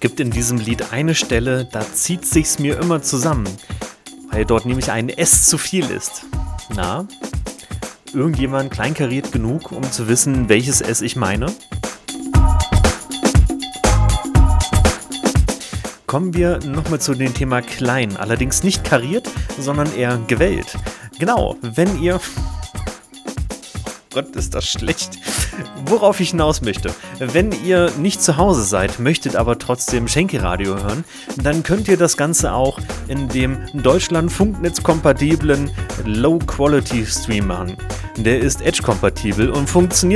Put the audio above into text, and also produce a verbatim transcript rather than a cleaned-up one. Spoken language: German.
gibt in diesem Lied eine Stelle, da zieht sich's mir immer zusammen, weil dort nämlich ein S zu viel ist. Na, irgendjemand kleinkariert genug, um zu wissen, welches S ich meine? Kommen wir nochmal zu dem Thema klein, allerdings nicht kariert, sondern eher gewellt. Genau, wenn ihr... Oh Gott, ist das schlecht. Worauf ich hinaus möchte, wenn ihr nicht zu Hause seid, möchtet aber trotzdem Schenke-Radio hören, dann könnt ihr das Ganze auch in dem Deutschland-Funknetz-kompatiblen Low-Quality-Stream machen. Der ist Edge-kompatibel und funktioniert